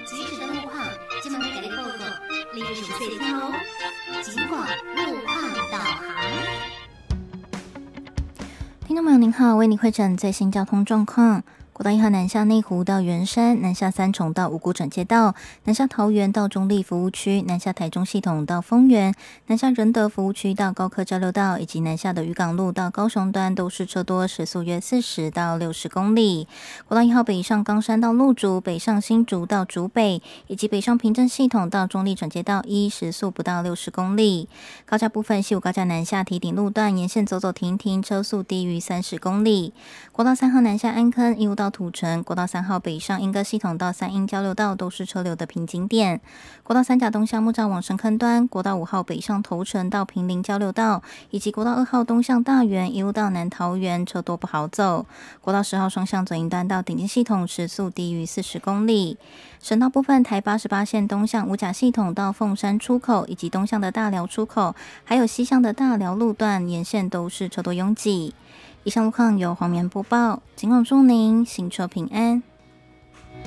即时的路况，今晚给你报告，你要详细听哦。尽管路况导航。听众朋友您好，为您汇诊最新交通状况。国道1号南下内湖到圆山，南下三重到五股转接道，南下桃园到中立服务区，南下台中系统到丰原，南下仁德服务区到高科交流道，以及南下的渔港路到高雄端都是车多，时速约40到60公里。国道1号北上冈山到鹿竹，北上新竹到竹北，以及北上平镇系统到中立转接道1，时速不到60公里。高架部分，西武高架南下堤顶路段沿线走走停停，车速低于30公里。国道3号南下安坑，一路到土城，国道3号北上莺歌系统到三莺交流道都是车流的瓶颈点。国道3甲东向木栅往深坑端，国道5号北上头城到坪林交流道，以及国道2号东向大园，一路到南桃园，车多不好走。国道10号双向左营端到顶尖系统，时速低于40公里。省道部分，台88线东向五甲系统到凤山出口，以及东向的大寮出口，还有西向的大寮路段沿线都是车多拥挤。以上路况由黄棉播报，尽管祝您行车平安。